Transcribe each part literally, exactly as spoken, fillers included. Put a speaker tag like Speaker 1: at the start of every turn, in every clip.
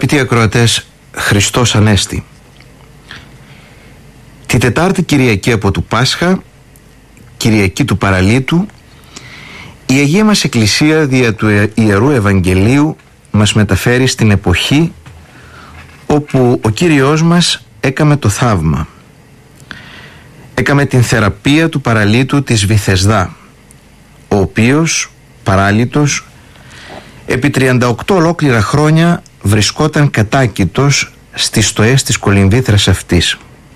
Speaker 1: Αγαπητοί ακροατές, Χριστός Ανέστη. Τη Τετάρτη Κυριακή από του Πάσχα, Κυριακή του Παραλίτου, η Αγία μας Εκκλησία δια του Ιερού Ευαγγελίου μας μεταφέρει στην εποχή όπου ο Κύριος μας έκαμε το θαύμα. Έκαμε την θεραπεία του παραλίτου της Βηθεσδά, ο οποίος, παράλυτος, επί τριάντα οκτώ ολόκληρα χρόνια βρισκόταν κατάκητος στις στοές της κολυμβήθρας αυτής.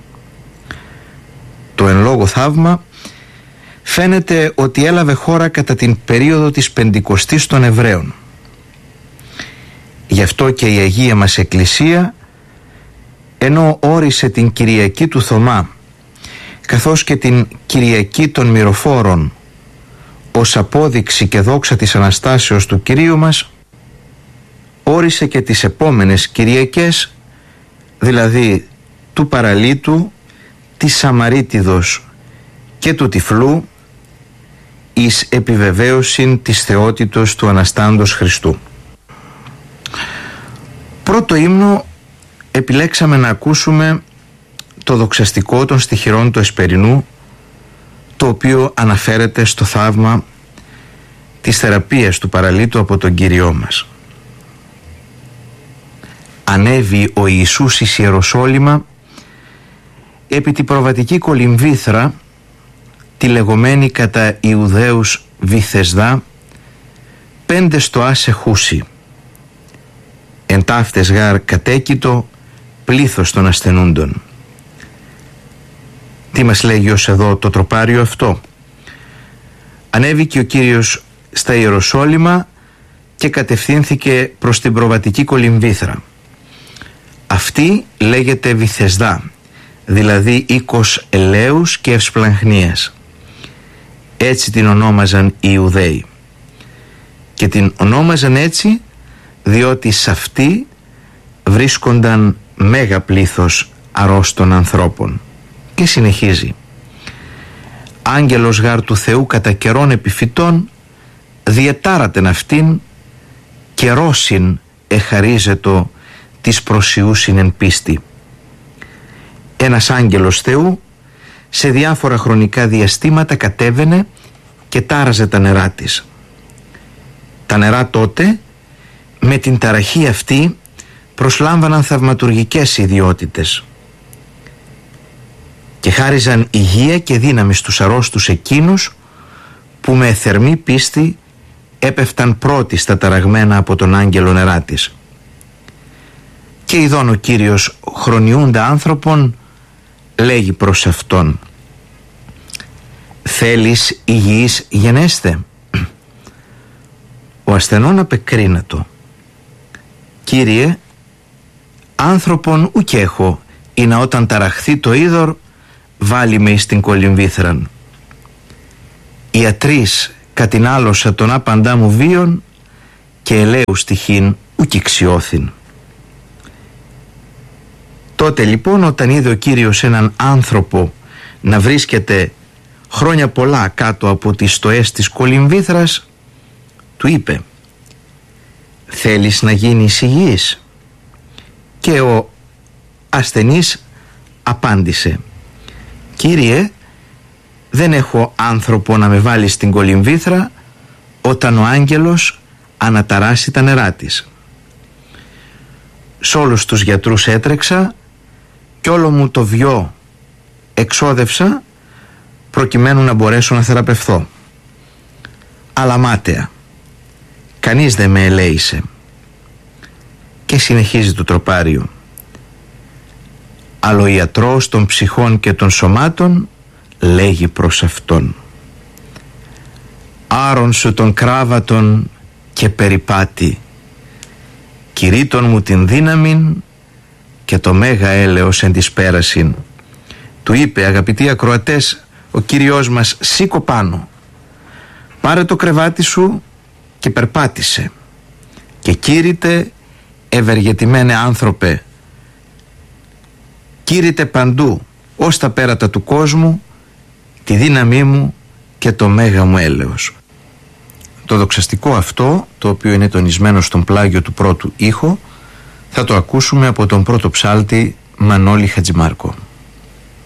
Speaker 1: Το εν λόγω θαύμα φαίνεται ότι έλαβε χώρα κατά την περίοδο της Πεντηκοστής των Εβραίων. Γι' αυτό και η Αγία μας Εκκλησία, ενώ όρισε την Κυριακή του Θωμά καθώς και την Κυριακή των Μυροφόρων ως απόδειξη και δόξα της Αναστάσεως του Κυρίου μας, όρισε και τις επόμενες Κυριακές, δηλαδή του Παραλίτου, της Σαμαρίτιδος και του Τυφλού, εις επιβεβαίωσιν της θεότητος του Αναστάντος Χριστού. Πρώτο ύμνο επιλέξαμε να ακούσουμε το δοξαστικό των στιχηρών του Εσπερινού, το οποίο αναφέρεται στο θαύμα της θεραπείας του παραλίτου από τον Κύριό μας. Ανέβη ο Ιησούς εις Ιεροσόλυμα επί τη προβατική κολυμβήθρα, τη λεγομένη κατά Ιουδαίους Βηθεσδά, πέντε στοάς εχούσι. Εν ταύτες γάρ κατέκητο πλήθος των ασθενούντων. Τι μας λέγει ως εδώ το τροπάριο αυτό? Ανέβηκε ο Κύριος στα Ιεροσόλυμα και κατευθύνθηκε προς την προβατική κολυμβήθρα. Αυτή λέγεται Βηθεσδά, δηλαδή οίκος ελέους και ευσπλαχνίας. Έτσι την ονόμαζαν οι Ιουδαίοι. Και την ονόμαζαν έτσι διότι σε αυτή βρίσκονταν μέγα πλήθος αρρώστων ανθρώπων. Και συνεχίζει: άγγελος γάρ του Θεού κατά καιρών επιφυτών διετάρατεν αυτήν, καιρόσιν εχαρίζετο της προσιούσιν εν πίστη. Ένας άγγελος Θεού σε διάφορα χρονικά διαστήματα κατέβαινε και τάραζε τα νερά της. Τα νερά τότε με την ταραχή αυτή προσλάμβαναν θαυματουργικές ιδιότητες και χάριζαν υγεία και δύναμη στους αρρώστους εκείνους που με θερμή πίστη έπεφταν πρώτοι στα ταραγμένα από τον άγγελο νερά της. Και ειδών ο Κύριος χρονιούντα άνθρωπον λέγει προς αυτόν: θέλεις υγιής γενέστε? Ο ασθενών απεκρίνατο: Κύριε, άνθρωπον ουκ έχω, ή να όταν ταραχθεί το είδωρ βάλει με εις την κολυμβήθραν. Ιατρής κατηνάλωσα τον άπαντά μου βίον και ελέου στοιχήν ουκ εξιώθην. Τότε λοιπόν, όταν είδε ο Κύριος έναν άνθρωπο να βρίσκεται χρόνια πολλά κάτω από τις στοές της κολυμβήθρας, του είπε: θέλεις να γίνεις υγιής? Και ο ασθενής απάντησε: Κύριε, δεν έχω άνθρωπο να με βάλει στην κολυμβήθρα όταν ο άγγελος αναταράσει τα νερά της. Σ' όλους τους γιατρούς έτρεξα κι όλο μου το βιό εξόδευσα προκειμένου να μπορέσω να θεραπευθώ. Αλλά μάταια, κανείς δεν με ελέησε. Και συνεχίζει το τροπάριο: αλλά ο ιατρός των ψυχών και των σωμάτων λέγει προς αυτόν: άρον σου των κράβατων και περιπάτη, κηρύττων μου την δύναμην και το μέγα έλεος εν της πέρασιν. Του είπε, αγαπητοί ακροατές, ο Κύριος μας: σήκω πάνω, πάρε το κρεβάτι σου και περπάτησε, και κήρυτε ευεργετημένε άνθρωπε, κήρυτε παντού ως τα πέρατα του κόσμου τη δύναμή μου και το μέγα μου έλεος. Το δοξαστικό αυτό, το οποίο είναι τονισμένο στον πλάγιο του πρώτου ήχο, θα το ακούσουμε από τον πρώτο ψάλτη Μανώλη Χατζημάρκο.